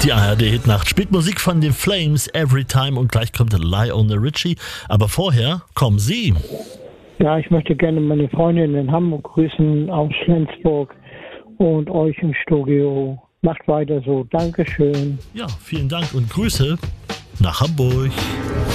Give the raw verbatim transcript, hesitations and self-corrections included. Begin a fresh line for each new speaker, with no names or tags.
Die A R D-Hitnacht spielt Musik von den Flames, Everytime, und gleich kommt Lionel Richie. Aber vorher kommen Sie.
Ja, ich möchte gerne meine Freundin in Hamburg grüßen aus Flensburg und euch im Studio. Macht weiter so. Dankeschön.
Ja, vielen Dank und Grüße nach Hamburg.